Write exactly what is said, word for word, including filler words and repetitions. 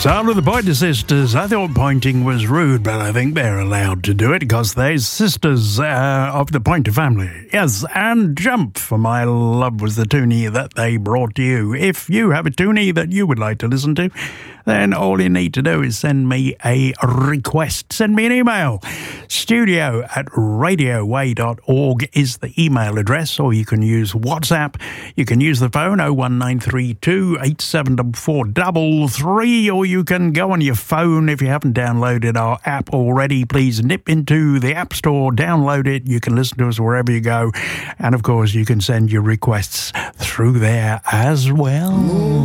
So to the Pointer Sisters, I thought pointing was rude, but I think they're allowed to do it because they're sisters uh, of the Pointer family. Yes, and Jump for My Love was the toonie that they brought to you. If you have a toonie that you would like to listen to, then all you need to do is send me a request. Send me an email. Studio at radio way dot org is the email address, or you can use WhatsApp. You can use the phone oh one nine three two, eight seven four four three, or you can go on your phone. If you haven't downloaded our app already, please nip into the App Store, download it. You can listen to us wherever you go. And of course, you can send your requests through there as well.